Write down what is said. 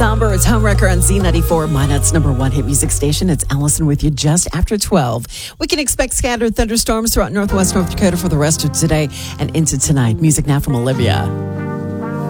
Somber. It's Homewrecker on Z94, Minot's number one hit music station. It's Allison with you just after 12. We can expect scattered thunderstorms throughout northwest North Dakota for the rest of today and into tonight. Music now from Olivia.